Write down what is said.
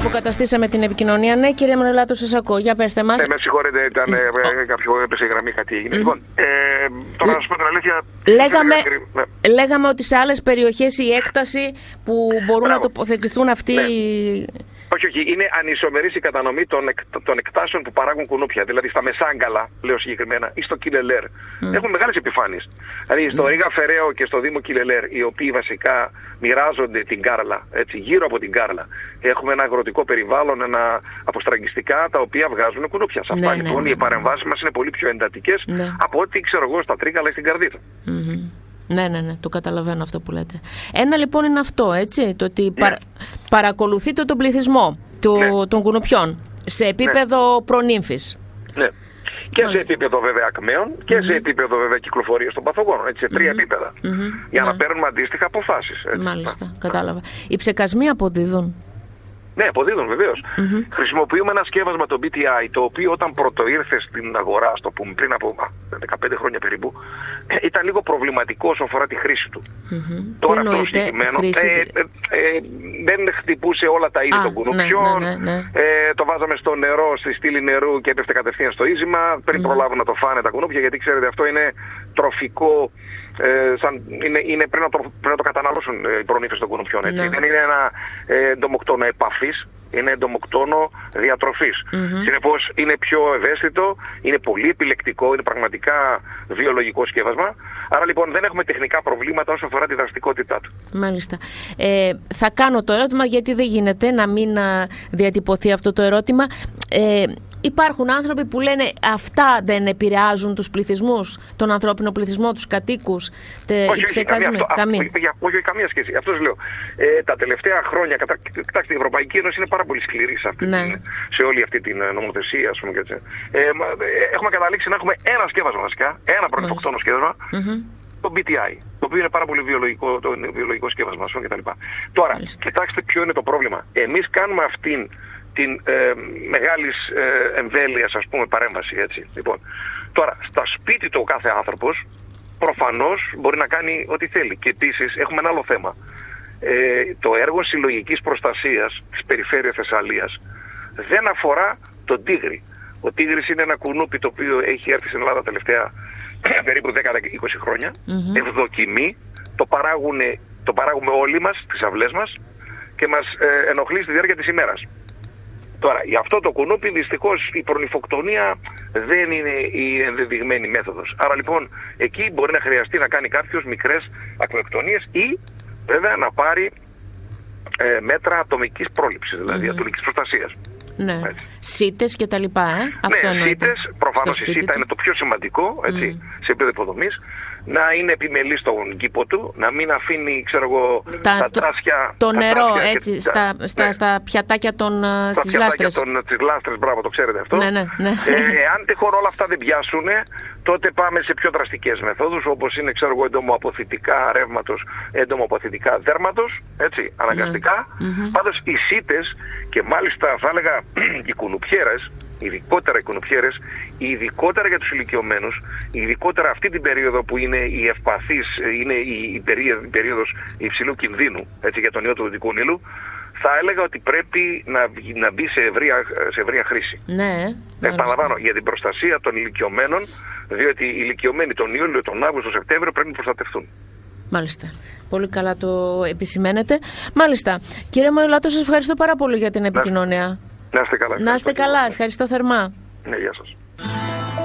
αποκαταστήσαμε την επικοινωνία. Ναι, κύριε Μανολάτο, σας ακούω. Για πέστε μας. Με συγχωρείτε, ήταν κάποιο έπεσε η γραμμή, κάτι έγινε. Λοιπόν, τώρα να σας πω την αλήθεια. Λέγαμε ότι σε άλλες περιοχές η έκταση που μπορούν να τοποθετηθούν αυτοί. Όχι, είναι ανισομερής η κατανομή των εκτάσεων που παράγουν κουνούπια. Δηλαδή στα Μεσάγκαλα, λέω συγκεκριμένα, ή στο Κιλελέρ. Έχουν μεγάλες επιφάνειες. Δηλαδή στο Ρήγα Φεραίο και στο Δήμο Κιλελέρ, οι οποίοι βασικά μοιράζονται την Κάρλα, έτσι, γύρω από την Κάρλα. Έχουμε ένα αγροτικό περιβάλλον, ένα αποστραγγιστικά, τα οποία βγάζουν κουνούπια. Σε αυτά λοιπόν οι παρεμβάσεις μας είναι πολύ πιο εντατικές από ό,τι ξέρω εγώ στα Τρίκαλα ή στην Καρδίτσα. Ναι, το καταλαβαίνω αυτό που λέτε. Ένα λοιπόν είναι αυτό, έτσι, το ότι παρακολουθείτε τον πληθυσμό των κουνουπιών σε επίπεδο προνύμφης. Ναι. Και σε επίπεδο βέβαια ακμαίων και σε επίπεδο βέβαια κυκλοφορίας των παθογόνων, έτσι, σε τρία επίπεδα. Για να παίρνουμε αντίστοιχα αποφάσεις. Μάλιστα, κατάλαβα. Οι ψεκασμοί αποδίδουν. Ναι, αποδίδουν βεβαίως. Χρησιμοποιούμε ένα σκεύασμα, το BTI, το οποίο όταν πρωτοήρθε στην αγορά, στο πούμε, πριν από 15 χρόνια περίπου, ήταν λίγο προβληματικό όσον αφορά τη χρήση του. Τώρα αυτό συγκεκριμένο δεν χτυπούσε όλα τα είδη των κουνουπιών. Το βάζαμε στο νερό, στη στήλη νερού και έπεφτε κατευθείαν στο ίζημα πριν προλάβουν να το φάνε τα κουνούπια, γιατί ξέρετε αυτό είναι τροφικό. Πρέπει να το καταναλώσουν οι προνύφες των κουνουπιών. Δεν είναι ένα εντομοκτόνο επαφής, είναι εντομοκτόνο διατροφής. Συνεπώς είναι πιο ευαίσθητο, είναι πολύ επιλεκτικό, είναι πραγματικά βιολογικό σκεύασμα. Άρα λοιπόν δεν έχουμε τεχνικά προβλήματα όσο αφορά τη δραστικότητά του. Μάλιστα. Θα κάνω το ερώτημα, γιατί δεν γίνεται να μην διατυπωθεί αυτό το ερώτημα. Υπάρχουν άνθρωποι που λένε αυτά δεν επηρεάζουν τους πληθυσμούς, τον ανθρώπινο πληθυσμό, τους κατοίκους, οι ψεκασμοί. Όχι, καμία σχέση. Αυτό λέω. Τα τελευταία χρόνια, κοιτάξτε, η Ευρωπαϊκή Ένωση είναι πάρα πολύ σκληρή σε όλη αυτή την νομοθεσία, ας πούμε, και έτσι. Έχουμε καταλήξει να έχουμε ένα σκεύασμα βασικά, ένα πρωτοκτόνο σκεύασμα, το BTI, το οποίο είναι πάρα πολύ βιολογικό σκεύασμα, κτλ. Τώρα, κοιτάξτε ποιο είναι το πρόβλημα. Εμείς κάνουμε αυτήν την μεγάλης εμβέλειας, ας πούμε, παρέμβαση, έτσι. Λοιπόν, τώρα, στα σπίτι του ο κάθε άνθρωπος προφανώς μπορεί να κάνει ό,τι θέλει. Και επίσης έχουμε ένα άλλο θέμα. Το έργο συλλογικής προστασίας της περιφέρειας Θεσσαλίας δεν αφορά τον τίγρη. Ο τίγρης είναι ένα κουνούπι το οποίο έχει έρθει στην Ελλάδα τελευταία περίπου 10-20 χρόνια. Ευδοκιμεί, το παράγουμε όλοι μας, τις αυλές μας, και μας ενοχλεί στη διάρκεια της ημέρας. Τώρα, για αυτό το κουνούπι δυστυχώς η προνυφοκτονία δεν είναι η ενδεδειγμένη μέθοδος. Άρα λοιπόν εκεί μπορεί να χρειαστεί να κάνει κάποιος μικρές ακμεκτονίες ή βέβαια να πάρει μέτρα ατομικής πρόληψης, δηλαδή ατομικής προστασίας. Ναι. Σίτες και τα λοιπά, αυτό ναι, σίτες, προφανώς η σίτα είναι το πιο σημαντικό, έτσι, σε επίπεδο υποδομής. Να είναι επιμελής στον κήπο του, να μην αφήνει, ξέρω εγώ, τα τράσια. Το νερό, έτσι, στα πιατάκια στις λάστρες. Στις λάστρες, μπράβο, το ξέρετε αυτό. Ναι. Αν τυχόν όλα αυτά δεν πιάσουν, τότε πάμε σε πιο δραστικές μεθόδους, όπως είναι, ξέρω εγώ, εντομοαποθητικά ρεύματος, εντομοαποθητικά δέρματος, έτσι, αναγκαστικά. Πάντως οι σίτες και μάλιστα θα έλεγα οι κουνουπιέρες, ειδικότερα οι κουνουπιέρες, ειδικότερα για τους ηλικιωμένους, ειδικότερα αυτή την περίοδο που είναι η ευπαθής, είναι η περίοδος υψηλού κινδύνου, έτσι, για τον ιό του Δυτικού Νείλου, θα έλεγα ότι πρέπει να μπει σε ευρεία χρήση. Ναι. Επαναλαμβάνω, για την προστασία των ηλικιωμένων, διότι οι ηλικιωμένοι τον Ιούλιο, τον Αύγουστο, τον Σεπτέμβριο πρέπει να προστατευτούν. Μάλιστα. Πολύ καλά το επισημαίνετε. Μάλιστα. Κύριε Μανολάτο, σας ευχαριστώ πάρα πολύ για την επικοινωνία. Να είστε καλά. Να είστε καλά. Ευχαριστώ θερμά. Ναι, γεια σας.